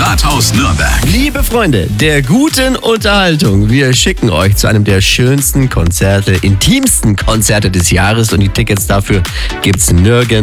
Rathaus Nürnberg. Liebe Freunde der guten Unterhaltung, wir schicken euch zu einem der schönsten Konzerte, intimsten Konzerte des Jahres und die Tickets dafür gibt's nirgends.